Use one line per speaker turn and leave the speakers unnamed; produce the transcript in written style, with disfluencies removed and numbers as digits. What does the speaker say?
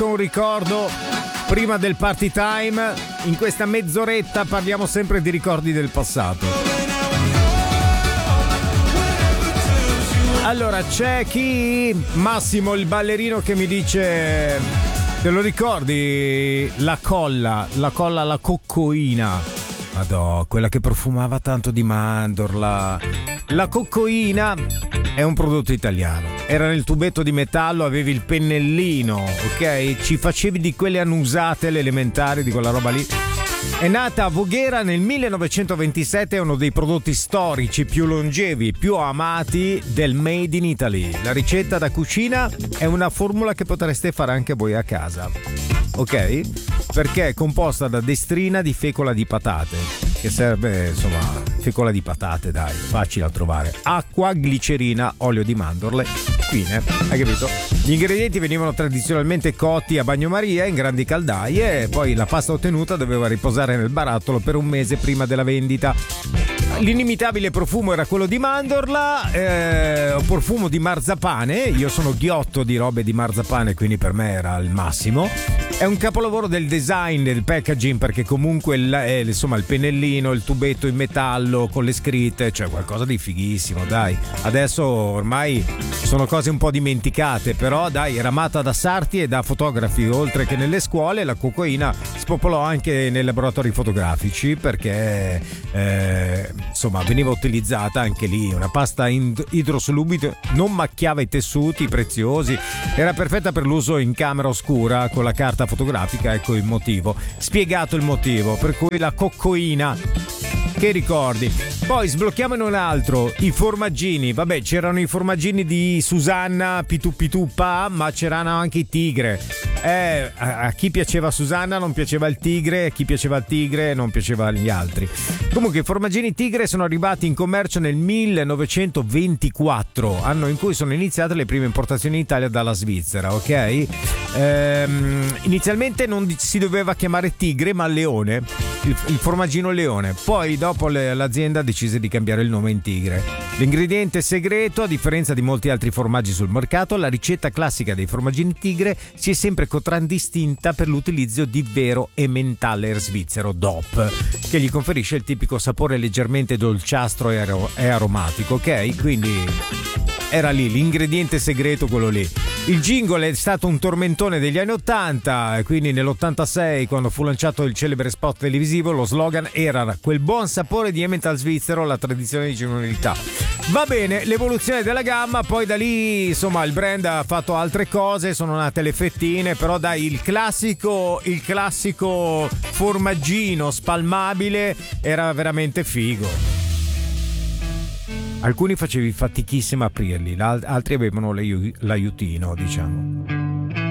con un ricordo prima del party time. In questa mezz'oretta parliamo sempre di ricordi del passato. Allora, c'è chi? Massimo, il ballerino, che mi dice: te lo ricordi la colla, la coccoina? Madò, quella che profumava tanto di mandorla. La coccoina è un prodotto italiano. Era nel tubetto di metallo, avevi il pennellino, ok? Ci facevi di quelle annusate alle elementari, di quella roba lì. È nata a Voghera nel 1927, è uno dei prodotti storici più longevi, più amati del Made in Italy. La ricetta da cucina è una formula che potreste fare anche voi a casa, ok? Perché è composta da destrina di fecola di patate, che serve, insomma, fecola di patate, dai, facile da trovare. Acqua, glicerina, olio di mandorle, fine, hai capito? Gli ingredienti venivano tradizionalmente cotti a bagnomaria in grandi caldaie e poi la pasta ottenuta doveva riposare nel barattolo per un mese prima della vendita. L'inimitabile profumo era quello di mandorla, profumo di marzapane. Io sono ghiotto di robe di marzapane, quindi per me era il massimo. È un capolavoro del design, del packaging, perché comunque insomma il pennellino, il tubetto in metallo con le scritte, cioè qualcosa di fighissimo, dai. Adesso ormai sono cose un po' dimenticate, però dai, era amata da sarti e da fotografi, oltre che nelle scuole. La coccoina spopolò anche nei laboratori fotografici, perché insomma veniva utilizzata anche lì. Una pasta idrosolubile, non macchiava i tessuti preziosi, era perfetta per l'uso in camera oscura con la carta fotografica. Ecco il motivo, spiegato il motivo per cui la coccoina. Che ricordi? Poi sblocchiamone un altro, i formaggini. Vabbè, c'erano i formaggini di Susanna, Pituppa, ma c'erano anche i tigre. A chi piaceva Susanna non piaceva il tigre, a chi piaceva il tigre non piaceva gli altri. Comunque i formaggini tigre sono arrivati in commercio nel 1924, anno in cui sono iniziate le prime importazioni in Italia dalla Svizzera, ok? Inizialmente non si doveva chiamare tigre ma leone, il formaggino leone. Poi dopo l'azienda decise di cambiare il nome in tigre. L'ingrediente segreto, a differenza di molti altri formaggi sul mercato, la ricetta classica dei formaggini tigre si è sempre contraddistinta per l'utilizzo di vero Emmentaler svizzero DOP, che gli conferisce il tipico sapore leggermente dolciastro e aromatico, ok? Quindi era lì l'ingrediente segreto, quello lì. Il jingle è stato un tormentone degli anni 80, e quindi nell'86, quando fu lanciato il celebre spot televisivo, lo slogan era: quel buon sapore di Emmental svizzero, la tradizione di genuinità. Va bene, l'evoluzione della gamma, poi da lì insomma il brand ha fatto altre cose, sono nate le fettine, però dai, il classico formaggino spalmabile era veramente figo. Alcuni facevi fatichissimo a aprirli, altri avevano l'aiutino, diciamo.